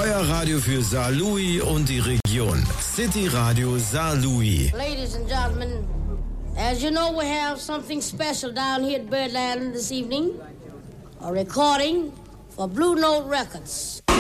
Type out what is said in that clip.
Euer Radio für Saarlouis und die Region. City Radio Saarlouis. Ladies and gentlemen, as you know, we have something special down here at Birdland this evening. A recording for Blue Note Records.